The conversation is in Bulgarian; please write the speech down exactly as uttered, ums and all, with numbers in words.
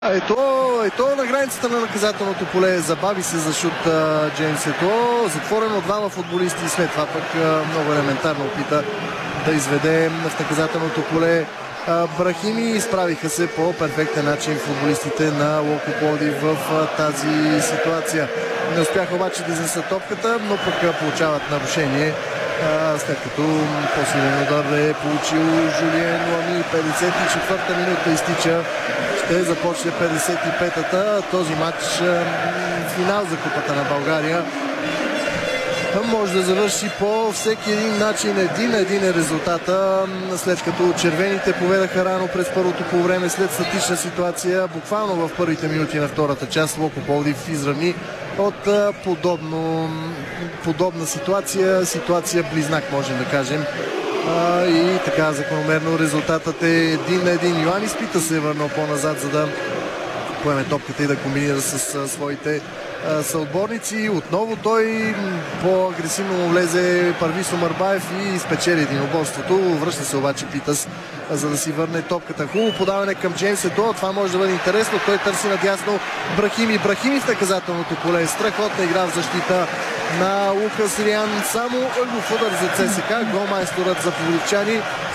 Ето, ето на границата на наказателното поле. Забави се за шут Джеймс Ето. Затворено от двама футболисти и след това пък много елементарно опита да изведе в наказателното поле Брахими. Изправиха се по перфектен начин футболистите на Локо Пловдив в тази ситуация. Не успяха обаче да изнесат топката, но пък получават нарушение, след като по-силен удар е получил Жулиен Лами. петдесет и четвърта минута изтича. Ще започне петдесет и петата. Този матч, финал за Купата на България, може да завърши по всеки един начин. Един един е резултата, след като червените поведаха рано през първото полувреме след статична ситуация. Буквално в първите минути на втората част Локо Пловдив изравни от подобно, подобна ситуация. Ситуация близнак, можем да кажем. А, и така закономерно резултатът е един на един. Йоанис Пита се е върнал по-назад, за да поеме топката и да комбинира с а, своите а, съотборници. Отново той по-агресивно му влезе Парвис Омарбаев и спечели единоборството. Връща се обаче Питас, а, за да си върне топката. Хубаво подаване към Джеймс Ето. Това може да бъде интересно. Той търси надясно Брахими. Брахими в наказателното поле. Страхотна игра в защита на Лукас Риан. Само ъглов удар за ЦСКА. Голмайсторът за пловдивчани